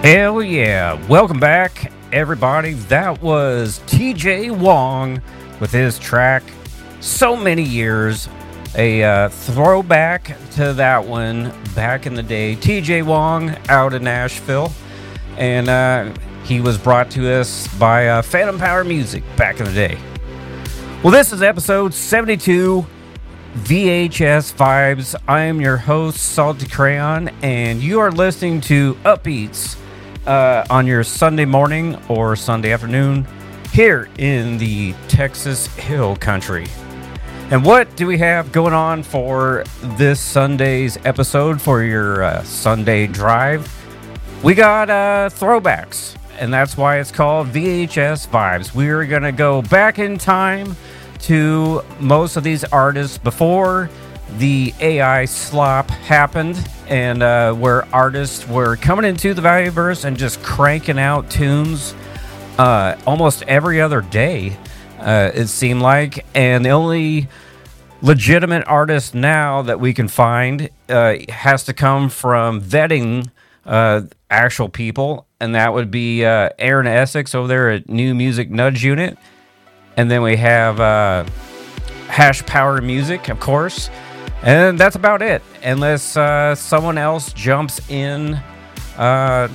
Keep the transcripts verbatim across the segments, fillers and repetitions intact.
Hell yeah. Welcome back, everybody. That was T J Wong with his track, So Many Years. A uh, throwback to that one back in the day. T J Wong out of Nashville. And uh, he was brought to us by uh, Phantom Power Music back in the day. Well, this is episode seventy-two, V H S Vibes. I am your host, Salty Crayon, and you are listening to Upbeats uh, on your Sunday morning or Sunday afternoon here in the Texas Hill Country. And what do we have going on for this Sunday's episode for your uh, Sunday drive? We got uh, throwbacks, and that's why it's called V H S Vibes. We're going to go back in time to most of these artists before the A I slop happened, and uh, where artists were coming into the Valleyverse and just cranking out tunes uh, almost every other day. Uh, it seemed like, and the only legitimate artist now that we can find uh, has to come from vetting uh, actual people, and that would be uh, Aaron Essex over there at New Music Nudge Unit, and then we have uh, Hash Power Music, of course, and that's about it, unless uh, someone else jumps in. Uh,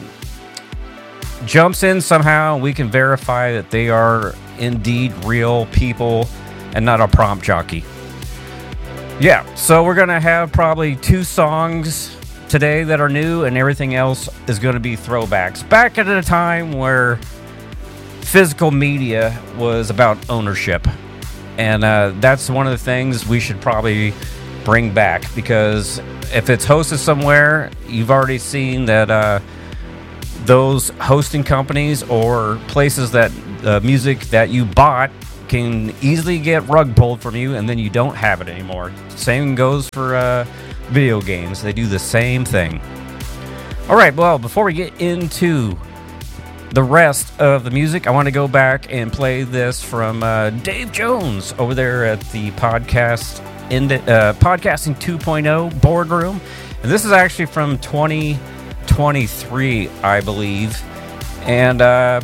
jumps in somehow, and we can verify that they are indeed real people and not a prompt jockey. Yeah, so we're going to have probably two songs today that are new, and everything else is going to be throwbacks. Back at a time where physical media was about ownership, and uh, that's one of the things we should probably bring back, because if it's hosted somewhere, you've already seen that uh, those hosting companies or places that uh, music that you bought can easily get rug pulled from you, and then you don't have it anymore. Same goes for uh, video games. They do the same thing. All right, well, before we get into the rest of the music, I want to go back and play this from uh, Dave Jones over there at the podcast in uh, Podcasting two point oh boardroom. And this is actually from twenty twenty-three, I believe, and uh,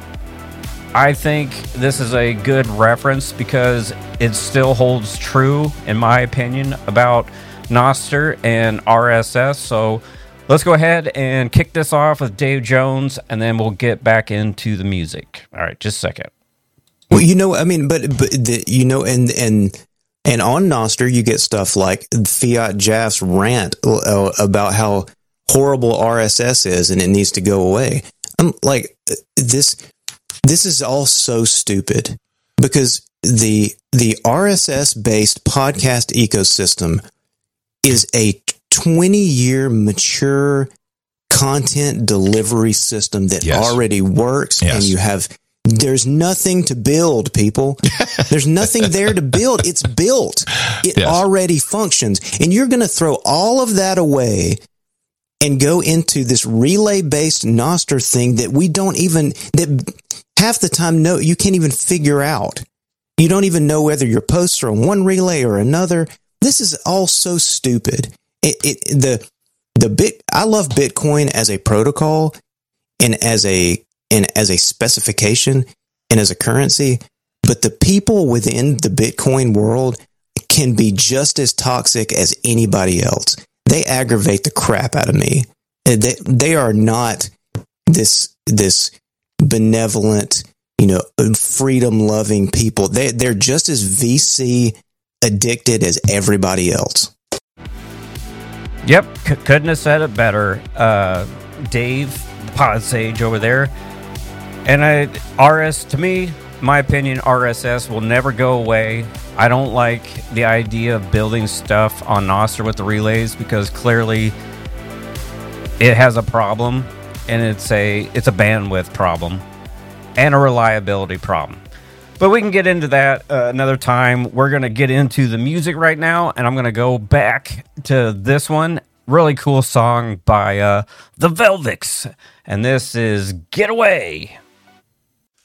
I think this is a good reference because it still holds true, in my opinion, about Nostr and R S S. So let's go ahead and kick this off with Dave Jones, and then we'll get back into the music. All right, just a second. Well, you know, I mean, but but the, you know, and and and on Nostr, you get stuff like Fiat Jaff's rant uh, about how horrible R S S is and it needs to go away. I'm like, this this is all so stupid, because the the R S S based podcast ecosystem is a twenty year mature content delivery system that yes. already works, yes. and you have there's nothing to build, people. There's nothing there to build. It's built. It yes. already functions, and you're going to throw all of that away and go into this relay-based Nostr thing that we don't even, that half the time, no, you can't even figure out. You don't even know whether your posts are on one relay or another. This is all so stupid. It, it the the bit I love Bitcoin as a protocol and as a and as a specification and as a currency, but the people within the Bitcoin world can be just as toxic as anybody else. They aggravate the crap out of me. They they are not this this benevolent, you know, freedom loving people. They they're just as V C addicted as everybody else. Yep, C- couldn't have said it better, uh, Dave, the Pod Sage over there. And I, R S, to me, my opinion, R S S will never go away. I don't like the idea of building stuff on Nostr with the relays, because clearly it has a problem, and it's a it's a bandwidth problem and a reliability problem. But we can get into that uh, another time. We're going to get into the music right now, and I'm going to go back to this one. Really cool song by uh, the Velvets, and this is Get Away.